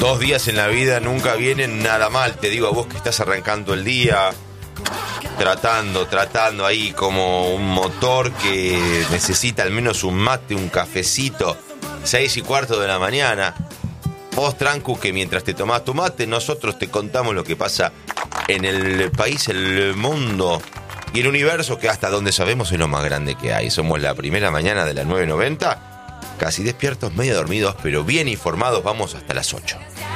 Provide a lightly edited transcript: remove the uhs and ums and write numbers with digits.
2 días en la vida nunca vienen nada mal. Te digo a vos que estás arrancando el día, tratando ahí como un motor que necesita al menos un mate, un cafecito, 6:15 de la mañana. Vos, trancu, que mientras te tomás tu mate, nosotros te contamos lo que pasa en el país, el mundo y el universo, que hasta donde sabemos es lo más grande que hay. Somos la primera mañana de las 9:90, casi despiertos, medio dormidos, pero bien informados. Vamos hasta las 8.